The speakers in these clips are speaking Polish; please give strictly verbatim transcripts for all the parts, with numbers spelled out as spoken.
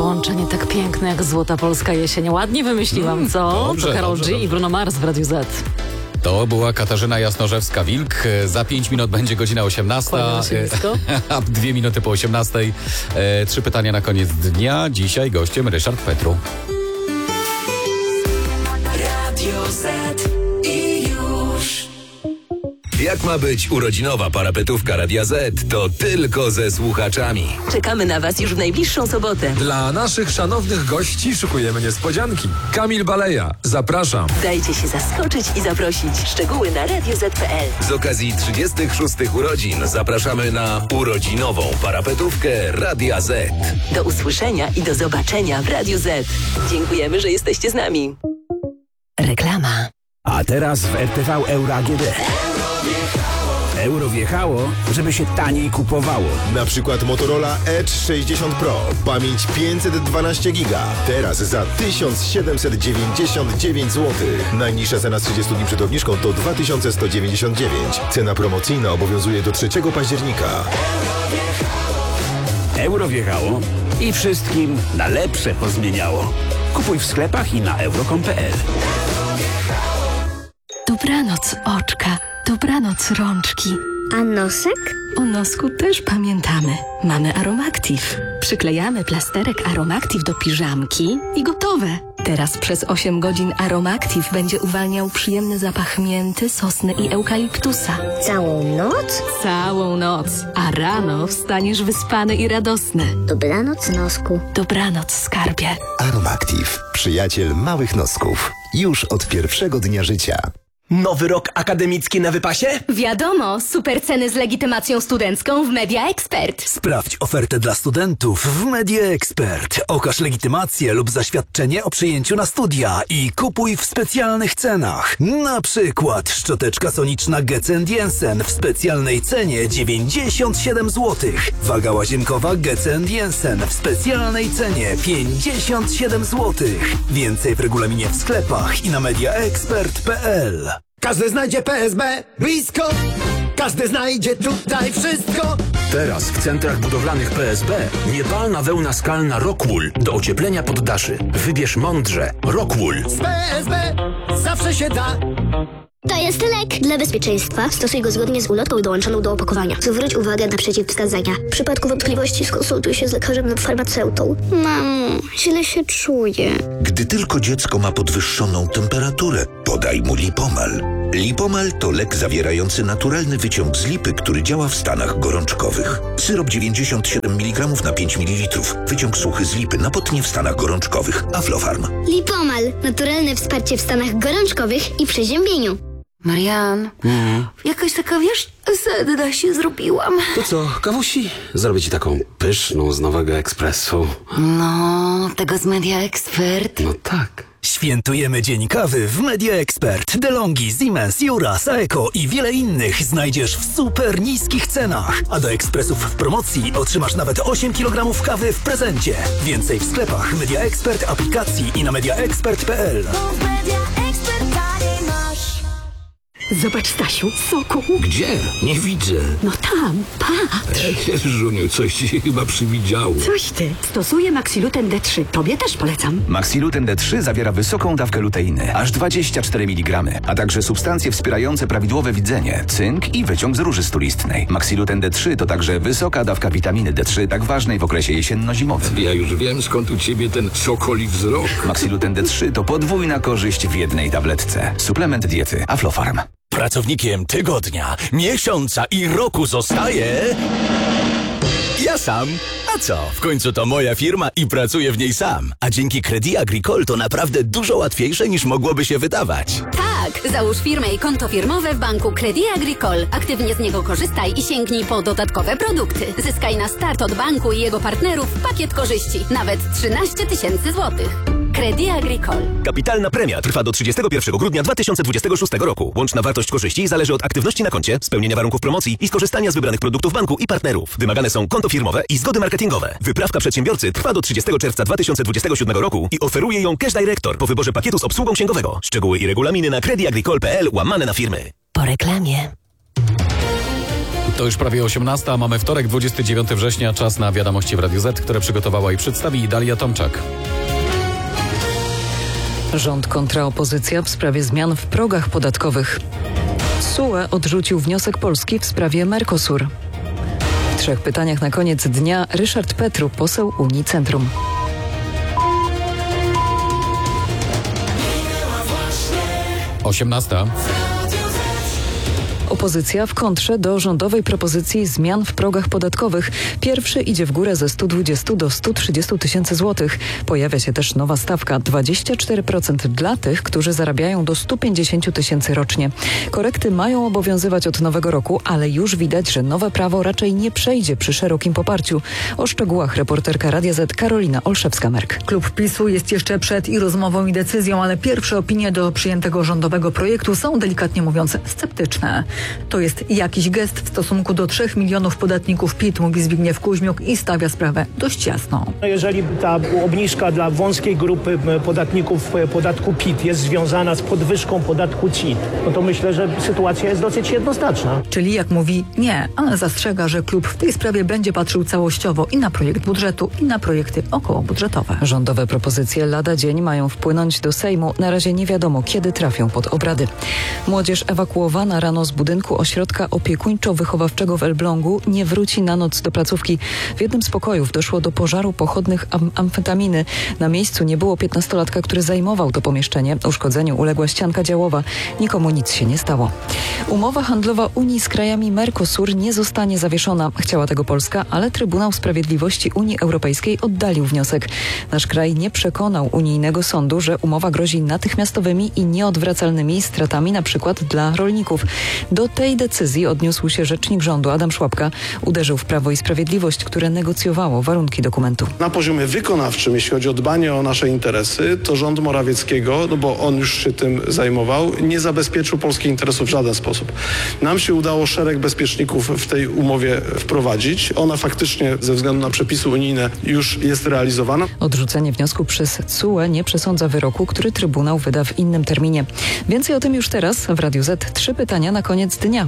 połączenie tak piękne jak złota polska jesień. Ładnie wymyśliłam, mm, co? Dobrze, to Karol dobrze, G i Bruno Mars w Radiu Z. To była Katarzyna Jasnorzewska-Wilk. Za pięć minut będzie godzina osiemnasta. A dwie minuty po osiemnastej. E, trzy pytania na koniec dnia. Dzisiaj gościem Ryszard Petru. Radio Z i już. Jak ma być urodzinowa parapetówka Radia Z, to tylko ze słuchaczami. Czekamy na Was już w najbliższą sobotę. Dla naszych szanownych gości szykujemy niespodzianki. Kamil Baleja, zapraszam. Dajcie się zaskoczyć i zaprosić. Szczegóły na radio zet kropka pe el. Z okazji trzydziestych szóstych urodzin zapraszamy na urodzinową parapetówkę Radia Z. Do usłyszenia i do zobaczenia w Radiu Z. Dziękujemy, że jesteście z nami. Reklama. A teraz w R T V Euro A G D. Euro wjechało, żeby się taniej kupowało. Na przykład Motorola Edge sześćdziesiąt Pro. Pamięć pięćset dwanaście giga. Teraz za tysiąc siedemset dziewięćdziesiąt dziewięć złotych. Najniższa cena z trzydziestu dni przed obniżką to dwa tysiące sto dziewięćdziesiąt dziewięć. Cena promocyjna obowiązuje do trzeciego października. Euro wjechało i wszystkim na lepsze pozmieniało. Kupuj w sklepach i na euro kropka com kropka pe el. Dobranoc oczka, dobranoc rączki. A nosek? O nosku też pamiętamy. Mamy Aromactive. Przyklejamy plasterek Aromactive do piżamki i gotowe. Teraz przez osiem godzin Aromactive będzie uwalniał przyjemny zapach mięty, sosny i eukaliptusa. Całą noc? Całą noc. A rano wstaniesz wyspany i radosny. Dobranoc nosku. Dobranoc skarbie. Aromactive. Przyjaciel małych nosków. Już od pierwszego dnia życia. Nowy rok akademicki na wypasie? Wiadomo, super ceny z legitymacją studencką w Media Expert. Sprawdź ofertę dla studentów w Media Expert. Okaż legitymację lub zaświadczenie o przyjęciu na studia i kupuj w specjalnych cenach. Na przykład szczoteczka soniczna Getz and Jensen w specjalnej cenie dziewięćdziesiąt siedem złotych. Waga łazienkowa Getz and Jensen w specjalnej cenie pięćdziesiąt siedem złotych. Więcej w regulaminie w sklepach i na media expert kropka pe el. Każdy znajdzie P S B blisko, każdy znajdzie tutaj wszystko. Teraz w centrach budowlanych P S B niepalna wełna skalna Rockwool do ocieplenia poddaszy. Wybierz mądrze. Rockwool. Z P S B zawsze się da. To jest lek. Dla bezpieczeństwa stosuj go zgodnie z ulotką dołączoną do opakowania. Zwróć uwagę na przeciwwskazania. W przypadku wątpliwości skonsultuj się z lekarzem lub farmaceutą. Mamo, źle się czuję. Gdy tylko dziecko ma podwyższoną temperaturę, podaj mu Lipomal. Lipomal to lek zawierający naturalny wyciąg z lipy, który działa w stanach gorączkowych. Syrop dziewięćdziesiąt siedem miligramów na pięć mililitrów. Wyciąg suchy z lipy na potnie w stanach gorączkowych. Aflofarm. Lipomal. Naturalne wsparcie w stanach gorączkowych i przeziębieniu. Marian, mm. jakaś taka, wiesz, sedna się zrobiłam. To co, kawusi? Zrobię ci taką pyszną z Nowego Ekspresu. No, tego z Media Expert. No tak. Świętujemy Dzień Kawy w Media Expert. DeLonghi, Siemens, Jura, Saeco i wiele innych znajdziesz w super niskich cenach. A do ekspresów w promocji otrzymasz nawet osiem kilogramów kawy w prezencie. Więcej w sklepach Media Expert, aplikacji i na media expert kropka pe el. Zobacz, Stasiu, soku. Gdzie? Nie widzę. No tam, patrz. Ech, Żuniu, coś ci się chyba przywidziało. Coś ty. Stosuję Maxiluten D trzy. Tobie też polecam. Maxiluten D trzy zawiera wysoką dawkę luteiny, aż dwadzieścia cztery miligramy, a także substancje wspierające prawidłowe widzenie, cynk i wyciąg z róży stulistnej. Maxiluten D trzy to także wysoka dawka witaminy D trzy, tak ważnej w okresie jesienno-zimowym. Ja już wiem, skąd u ciebie ten sokoli wzrok. Maxiluten D trzy to podwójna korzyść w jednej tabletce. Suplement diety Aflofarm. Pracownikiem tygodnia, miesiąca i roku zostaje... ja sam. A co? W końcu to moja firma i pracuję w niej sam. A dzięki Crédit Agricole to naprawdę dużo łatwiejsze niż mogłoby się wydawać. Tak, załóż firmę i konto firmowe w banku Crédit Agricole. Aktywnie z niego korzystaj i sięgnij po dodatkowe produkty. Zyskaj na start od banku i jego partnerów pakiet korzyści. Nawet trzynaście tysięcy złotych. Crédit Agricole. Kapitalna premia trwa do trzydziestego pierwszego grudnia dwa tysiące dwudziestego szóstego roku. Łączna wartość korzyści zależy od aktywności na koncie, spełnienia warunków promocji i skorzystania z wybranych produktów banku i partnerów. Wymagane są konto firmowe i zgody marketingowe. Wyprawka przedsiębiorcy trwa do trzydziestego czerwca dwa tysiące dwudziestego siódmego roku i oferuje ją Cash Director po wyborze pakietu z obsługą księgowego. Szczegóły i regulaminy na créditagricole kropka pe el łamane na firmy. Po reklamie. To już prawie osiemnasta, mamy wtorek, dwudziestego dziewiątego września, czas na wiadomości w Radiu Z, które przygotowała i przedstawi Dalia Tomczak. Rząd kontra opozycja w sprawie zmian w progach podatkowych. S U E odrzucił wniosek Polski w sprawie Mercosur. W trzech pytaniach na koniec dnia Ryszard Petru, poseł Unii Centrum. osiemnasta. Opozycja w kontrze do rządowej propozycji zmian w progach podatkowych. Pierwszy idzie w górę ze stu dwudziestu do stu trzydziestu tysięcy złotych. Pojawia się też nowa stawka dwadzieścia cztery procent dla tych, którzy zarabiają do stu pięćdziesięciu tysięcy rocznie. Korekty mają obowiązywać od nowego roku, ale już widać, że nowe prawo raczej nie przejdzie przy szerokim poparciu. O szczegółach reporterka Radia Z Karolina Olszewska-Merk. Klub PiSu jest jeszcze przed i rozmową i decyzją, ale pierwsze opinie do przyjętego rządowego projektu są delikatnie mówiąc sceptyczne. To jest jakiś gest w stosunku do trzech milionów podatników P I T, mówi Zbigniew Kuźmiuk i stawia sprawę dość jasno. Jeżeli ta obniżka dla wąskiej grupy podatników podatku P I T jest związana z podwyżką podatku C I T, no to myślę, że sytuacja jest dosyć jednoznaczna. Czyli jak mówi nie, ale zastrzega, że klub w tej sprawie będzie patrzył całościowo i na projekt budżetu, i na projekty okołobudżetowe. Rządowe propozycje lada dzień mają wpłynąć do Sejmu. Na razie nie wiadomo, kiedy trafią pod obrady. Młodzież ewakuowana rano z budynku ośrodka opiekuńczo-wychowawczego w Elblągu nie wróci na noc do placówki. W jednym z pokojów doszło do pożaru pochodnych am- amfetaminy. Na miejscu nie było piętnastolatka, który zajmował to pomieszczenie. Uszkodzeniu uległa ścianka działowa. Nikomu nic się nie stało. Umowa handlowa Unii z krajami Mercosur nie zostanie zawieszona. Chciała tego Polska, ale Trybunał Sprawiedliwości Unii Europejskiej oddalił wniosek. Nasz kraj nie przekonał unijnego sądu, że umowa grozi natychmiastowymi i nieodwracalnymi stratami na przykład dla rolników. Do tej decyzji odniósł się rzecznik rządu Adam Szłapka. Uderzył w Prawo i Sprawiedliwość, które negocjowało warunki dokumentu. Na poziomie wykonawczym, jeśli chodzi o dbanie o nasze interesy, to rząd Morawieckiego, no bo on już się tym zajmował, nie zabezpieczył polskich interesów w żaden sposób. Nam się udało szereg bezpieczników w tej umowie wprowadzić. Ona faktycznie ze względu na przepisy unijne już jest realizowana. Odrzucenie wniosku przez S U E nie przesądza wyroku, który Trybunał wyda w innym terminie. Więcej o tym już teraz w Radiu Z. Trzy pytania na koniec dnia.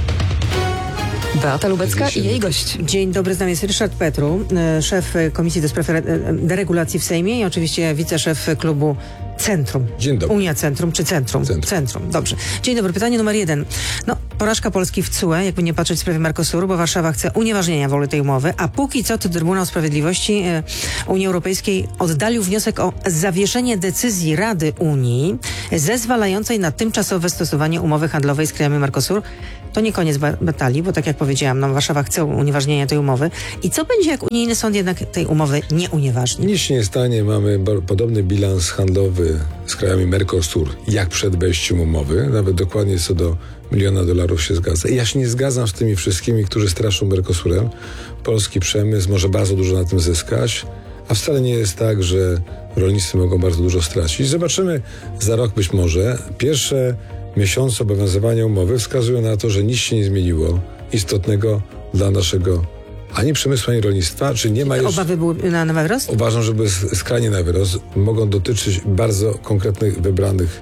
Beata Lubecka i jej gość. Dzień dobry, z nami jest Ryszard Petru, szef Komisji do Spraw Deregulacji w Sejmie i oczywiście wiceszef klubu Centrum. Dzień dobry. Unia Centrum czy Centrum? Centrum. Centrum. Dobrze. Dzień dobry. Pytanie numer jeden. No, porażka Polski w C U E, jakby nie patrzeć w sprawie Mercosuru, bo Warszawa chce unieważnienia woli tej umowy, a póki co to Trybunał Sprawiedliwości e, Unii Europejskiej oddalił wniosek o zawieszenie decyzji Rady Unii zezwalającej na tymczasowe stosowanie umowy handlowej z krajami Mercosur. To nie koniec batalii, bo tak jak powiedziałam, no, Warszawa chce unieważnienia tej umowy. I co będzie, jak unijny sąd jednak tej umowy nie unieważni? Nic się nie stanie. Mamy podobny bilans handlowy z krajami Mercosur, jak przed wejściem umowy. Nawet dokładnie co do miliona dolarów się zgadza. I ja się nie zgadzam z tymi wszystkimi, którzy straszą Mercosurem. Polski przemysł może bardzo dużo na tym zyskać, a wcale nie jest tak, że rolnicy mogą bardzo dużo stracić. Zobaczymy za rok być może. Pierwsze miesiące obowiązywania umowy wskazują na to, że nic się nie zmieniło istotnego dla naszego ani przemysłu, ani rolnictwa. Czy nie ma już... Obawy były na, na wyrost? Uważam, że były skrajnie na wyrost. Mogą dotyczyć bardzo konkretnych, wybranych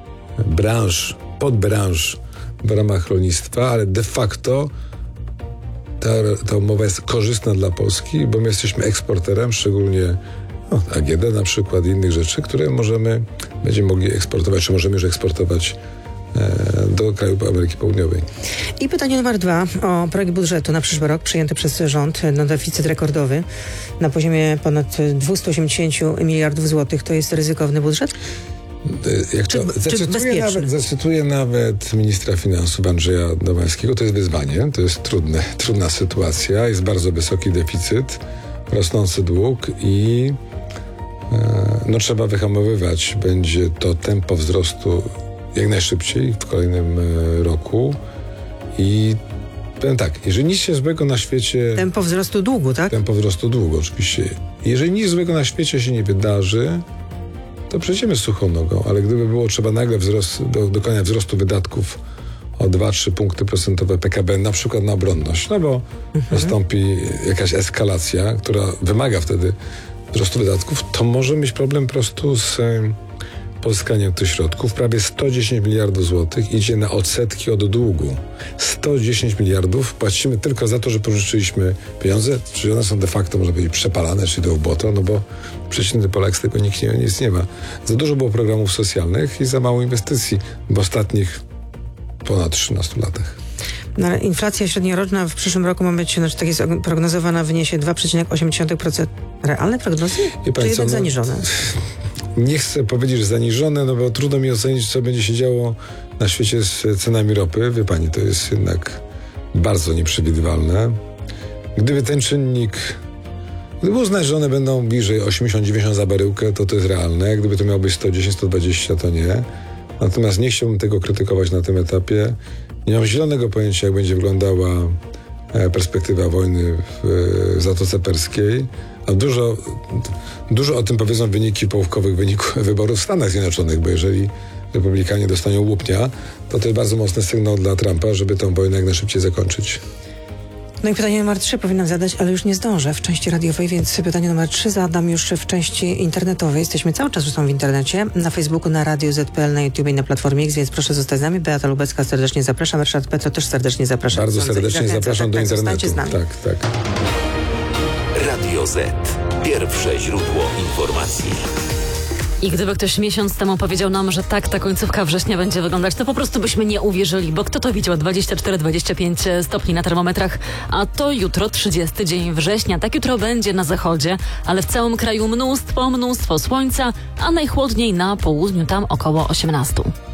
branż, podbranż w ramach rolnictwa, ale de facto ta, ta umowa jest korzystna dla Polski, bo my jesteśmy eksporterem, szczególnie no, A G D na przykład i innych rzeczy, które możemy, będziemy mogli eksportować, czy możemy już eksportować do krajów Ameryki Południowej. I pytanie numer dwa o projekt budżetu na przyszły rok przyjęty przez rząd na deficyt rekordowy na poziomie ponad dwieście osiemdziesiąt miliardów złotych. To jest ryzykowny budżet? Jak czy, to, czy zacytuję, nawet, zacytuję nawet ministra finansów Andrzeja Domańskiego. To jest wyzwanie, to jest trudne, trudna sytuacja. Jest bardzo wysoki deficyt, rosnący dług i e, no, trzeba wyhamowywać. Będzie to tempo wzrostu jak najszybciej w kolejnym e, roku i powiem tak, jeżeli nic się złego na świecie... Tempo wzrostu długu, tak? Tempo wzrostu długu, oczywiście. Jeżeli nic złego na świecie się nie wydarzy, to przejdziemy suchą nogą, ale gdyby było trzeba nagle wzrost, do, dokonać wzrostu wydatków o dwa trzy punkty procentowe P K B, na przykład na obronność, no bo mhm. nastąpi jakaś eskalacja, która wymaga wtedy wzrostu wydatków, to może mieć problem po prostu z pozyskania tych środków. Prawie sto dziesięć miliardów złotych idzie na odsetki od długu. sto dziesięć miliardów płacimy tylko za to, że pożyczyliśmy pieniądze, czyli one są de facto, można powiedzieć, przepalane, czy idą w błoto, no bo przeciętny Polak z tego nikt nie, nic nie ma. Za dużo było programów socjalnych i za mało inwestycji w ostatnich ponad trzynastu latach. No, inflacja średnioroczna w przyszłym roku ma być, znaczy tak jest prognozowana, wyniesie dwa przecinek osiem procent. Realne prognozy? Wie Czy jednak co, no, zaniżone? Nie chcę powiedzieć, że zaniżone, no bo trudno mi ocenić, co będzie się działo na świecie z cenami ropy. Wie pani, to jest jednak bardzo nieprzewidywalne. Gdyby ten czynnik, gdyby uznać, że one będą bliżej osiemdziesiąt dziewięćdziesiąt za baryłkę, to to jest realne. Gdyby to miało być sto dziesięć sto dwadzieścia, to nie. Natomiast nie chciałbym tego krytykować na tym etapie. Nie mam zielonego pojęcia, jak będzie wyglądała perspektywa wojny w Zatoce Perskiej, a dużo, dużo o tym powiedzą wyniki połówkowych wyników wyborów w Stanach Zjednoczonych, bo jeżeli Republikanie dostaną łupnia, to to jest bardzo mocny sygnał dla Trumpa, żeby tę wojnę jak najszybciej zakończyć. No i pytanie numer trzy powinnam zadać, ale już nie zdążę w części radiowej, więc pytanie numer trzy zadam już w części internetowej. Jesteśmy cały czas zresztą w internecie, na Facebooku, na Radio Z P L, na YouTube i na Platformie X, więc proszę zostać z nami. Beata Lubecka serdecznie zapraszam, Ryszard Petro też serdecznie zapraszam. Bardzo serdecznie zapraszam do internetu. Z nami. Tak, tak. Radio Z. Pierwsze źródło informacji. I gdyby ktoś miesiąc temu powiedział nam, że tak ta końcówka września będzie wyglądać, to po prostu byśmy nie uwierzyli, bo kto to widział? dwadzieścia cztery dwadzieścia pięć stopni na termometrach, a to jutro trzydziesty dzień września. Tak jutro będzie na zachodzie, ale w całym kraju mnóstwo, mnóstwo słońca, a najchłodniej na południu, tam około osiemnaście.